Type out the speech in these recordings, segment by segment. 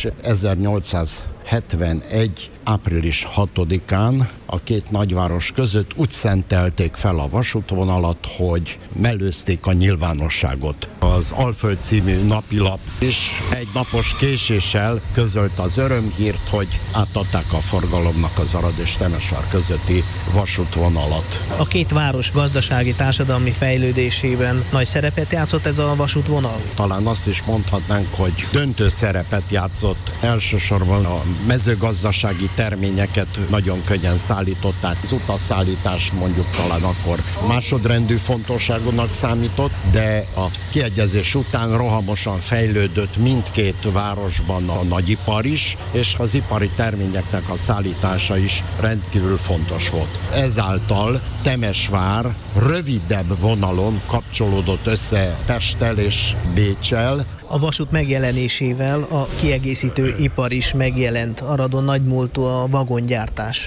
és 1871. április 6-án a két nagyváros között úgy szentelték fel a vasútvonalat, hogy mellőzték a nyilvánosságot. Az Alföld című napilap is egy napos késéssel közölte az örömhírt, hogy átadták a forgalomnak az Arad és Temesvár közötti vasútvonalat. A két város gazdasági társadalmi fejlődésében nagy szerepet játszott ez a vasútvonal? Talán azt is mondhatnánk, hogy döntő szerepet játszott. Elsősorban a mezőgazdasági terményeket nagyon könnyen szállították. Az utasszállítás mondjuk talán akkor másodrendű fontosságúnak számított, de a kiegyezés után rohamosan fejlődött mindkét városban a nagyipar is, és az ipari terményeknek a szállítása is rendkívül fontos volt. Ezáltal Temesvár rövidebb vonalon kapcsolódott össze Pesttel és Béccsel. A vasút megjelenésével a kiegészítő ipar is megjelent. Aradon nagymúltú a vagongyártás.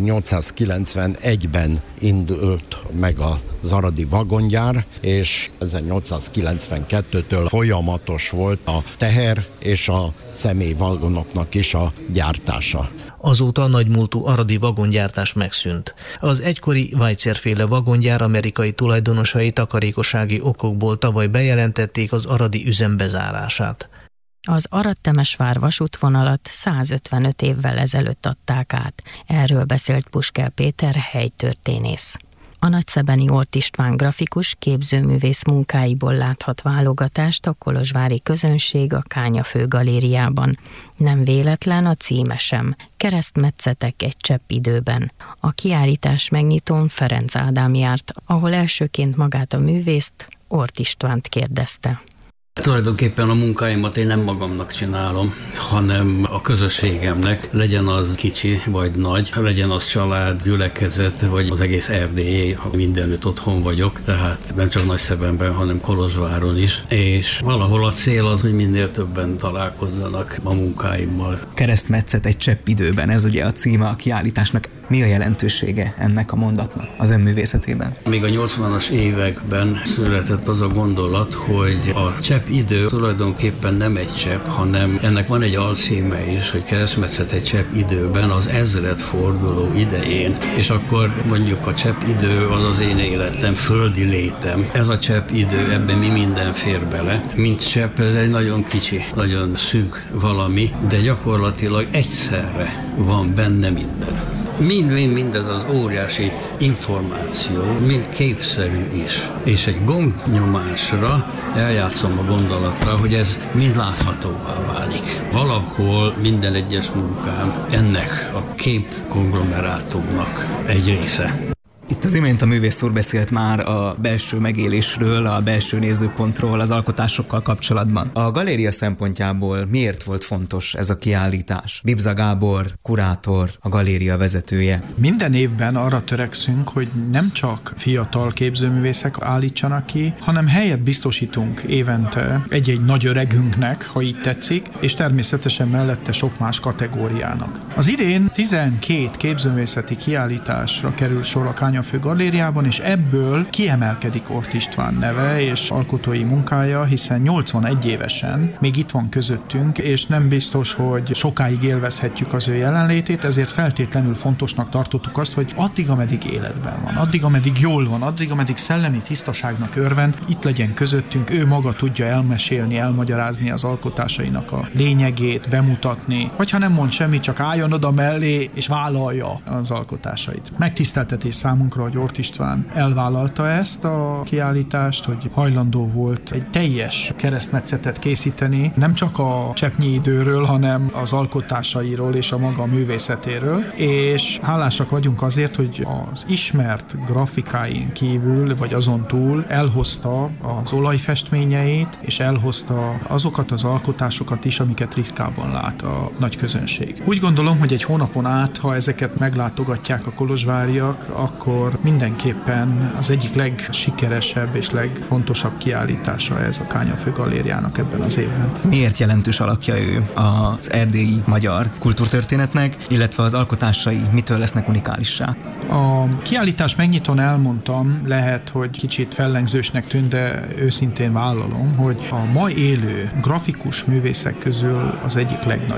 1891-ben indult meg az aradi vagongyár, és 1892-től folyamatos volt a teher és a személyvagonoknak is a gyártása. Azóta a nagymúltú aradi vagongyártás megszűnt. Az egykori Weitzer-féle vagongyár amerikai tulajdonosai takarékossági okokból tavaly bejelentették az aradi üzem bezárását. Az Arad-Temesvár vasútvonalat 155 évvel ezelőtt adták át. Erről beszélt Puskel Péter helytörténész. A nagyszebeni Ort István grafikus, képzőművész munkáiból láthat válogatást a kolozsvári közönség a Kánya főgalériában. Nem véletlen a címe sem. Keresztmetszetek egy csepp időben. A kiállítás megnyitón Ferenc Ádám járt, ahol elsőként magát a művészt, Ort Istvánt kérdezte. Tulajdonképpen a munkáimat én nem magamnak csinálom, hanem a közösségemnek, legyen az kicsi vagy nagy, legyen az család, gyülekezet, vagy az egész Erdélyé, ha mindenütt otthon vagyok, tehát nem csak Nagyszebenben, hanem Kolozsváron is, és valahol a cél az, hogy minél többen találkozzanak a munkáimmal. Keresztmetszet egy csepp időben, ez ugye a címe a kiállításnak. Mi a jelentősége ennek a mondatnak az ön művészetében? Még a 80-as években született az a gondolat, hogy a csepp idő tulajdonképpen nem egy csepp, hanem ennek van egy alcíme is, hogy keresztmetszet egy csepp időben, az ezredforduló idején. És akkor mondjuk a csepp idő az az én életem, földi létem. Ez a csepp idő, ebben mi minden fér bele. Mint csepp, ez egy nagyon kicsi, nagyon szűk valami, de gyakorlatilag egyszerre van benne minden. Mindez az óriási információ, mind képszerű is. És egy gombnyomásra eljátszom a gondolatra, hogy ez mind láthatóvá válik. Valahol minden egyes munkám ennek a képkonglomerátumnak egy része. Itt az imént a művész úr beszélt már a belső megélésről, a belső nézőpontról, az alkotásokkal kapcsolatban. A galéria szempontjából miért volt fontos ez a kiállítás? Bibza Gábor, kurátor, a galéria vezetője. Minden évben arra törekszünk, hogy nem csak fiatal képzőművészek állítsanak ki, hanem helyet biztosítunk évente egy-egy nagy öregünknek, ha így tetszik, és természetesen mellette sok más kategóriának. Az idén 12 képzőművészeti kiállításra kerül sor a Kánya főgalériában, és ebből kiemelkedik Ort István neve és alkotói munkája, hiszen 81 évesen még itt van közöttünk, és nem biztos, hogy sokáig élvezhetjük az ő jelenlétét, ezért feltétlenül fontosnak tartottuk azt, hogy addig, ameddig életben van, addig, ameddig jól van, addig, ameddig szellemi tisztaságnak örvend, itt legyen közöttünk, ő maga tudja elmesélni, elmagyarázni az alkotásainak a lényegét, bemutatni, vagy ha nem mond semmit, csak álljon oda mellé, és vállalja az alkotásait. Megtiszteltetés számunkra, hogy Ort István elvállalta ezt a kiállítást, hogy hajlandó volt egy teljes keresztmetszetet készíteni, nem csak a cseppnyi időről, hanem az alkotásairól és a maga művészetéről, és hálásak vagyunk azért, hogy az ismert grafikáin kívül, vagy azon túl elhozta az olajfestményeit, és elhozta azokat az alkotásokat is, amiket ritkában lát a nagy közönség. Úgy gondolom, hogy egy hónapon át, ha ezeket meglátogatják a kolozsváriak, akkor mindenképpen az egyik legsikeresebb és legfontosabb kiállítása ez a Kánya főgalériának ebben az évben. Miért jelentős alakja ő az erdélyi magyar kultúrtörténetnek, illetve az alkotásai mitől lesznek unikálissá? A kiállítás megnyitón elmondtam, lehet, hogy kicsit fellengzősnek tűnt, de őszintén vállalom, hogy a ma élő grafikus művészek közül az egyik legnagyobb.